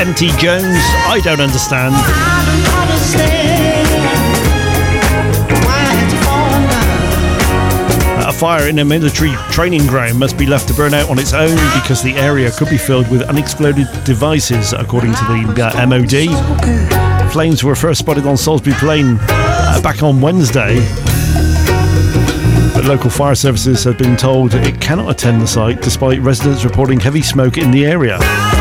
MT Jones, I don't understand. A fire in a military training ground must be left to burn out on its own because the area could be filled with unexploded devices, according to the MOD. Flames were first spotted on Salisbury Plain back on Wednesday. But local fire services have been told it cannot attend the site despite residents reporting heavy smoke in the area.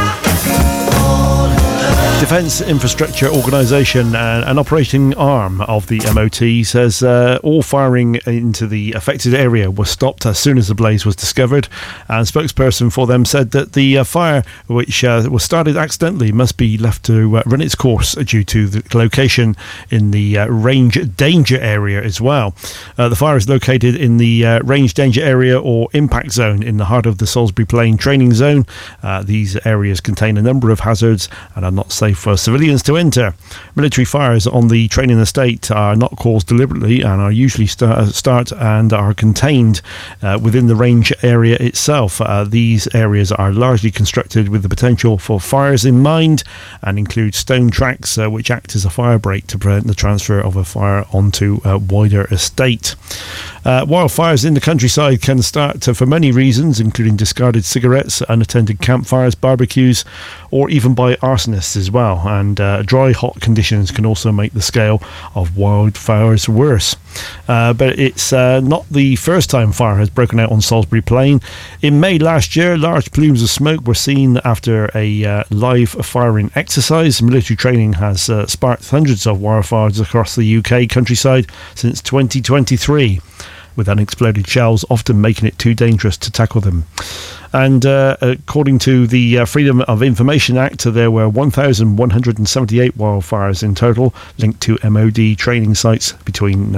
Defence Infrastructure Organisation, an operating arm of the MOT, says all firing into the affected area was stopped as soon as the blaze was discovered. And spokesperson for them said that the fire, which was started accidentally, must be left to run its course due to the location in the range danger area as well. The fire is located in the range danger area or impact zone in the heart of the Salisbury Plain training zone. These areas contain a number of hazards and are not safe for civilians to enter. Military fires on the training estate are not caused deliberately and are usually start and are contained within the range area itself. These areas are largely constructed with the potential for fires in mind and include stone tracks which act as a fire break to prevent the transfer of a fire onto a wider estate. Wildfires in the countryside can start for many reasons, including discarded cigarettes, unattended campfires, barbecues, or even by arsonists as well. And dry, hot conditions can also make the scale of wildfires worse. But it's not the first time fire has broken out on Salisbury Plain. In May last year, large plumes of smoke were seen after a live firing exercise. Military training has sparked hundreds of wildfires across the UK countryside since 2023, with unexploded shells often making it too dangerous to tackle them. And according to the Freedom of Information Act, there were 1,178 wildfires in total linked to MOD training sites between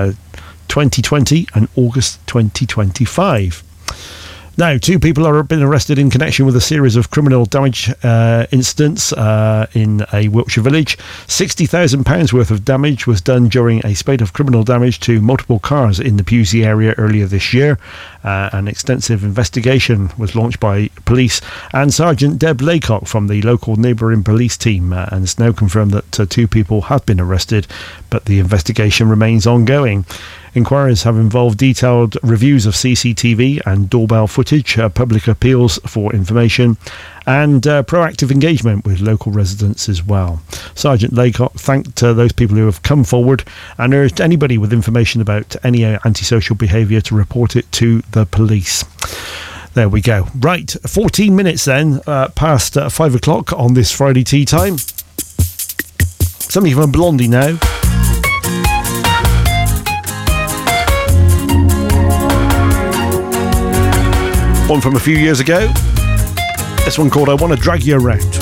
2020 and August 2025. Now, 2 people have been arrested in connection with a series of criminal damage incidents in a Wiltshire village. £60,000 worth of damage was done during a spate of criminal damage to multiple cars in the Pewsey area earlier this year. An extensive investigation was launched by police and Sergeant Deb Laycock from the local neighbouring police team, and it's now confirmed that 2 people have been arrested, but the investigation remains ongoing. Inquiries have involved detailed reviews of CCTV and doorbell footage, public appeals for information, and proactive engagement with local residents as well. Sergeant Laycock thanked those people who have come forward and urged anybody with information about any antisocial behaviour to report it to the police. There we go. Right, 14 minutes then past 5 o'clock on this Friday tea time. Something from Blondie now. One from a few years ago. This one called I Want to Drag You Around.